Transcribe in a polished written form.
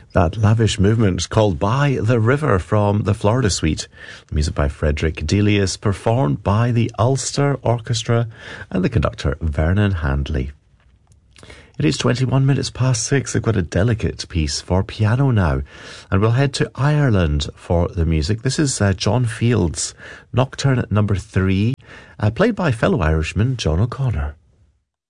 That lavish movement called By the River from the Florida Suite. Music by Frederick Delius, performed by the Ulster Orchestra and the conductor Vernon Handley. It is 21 minutes past 6. I've got a delicate piece for piano now, and we'll head to Ireland for the music. This is John Field's Nocturne number 3, played by fellow Irishman John O'Connor.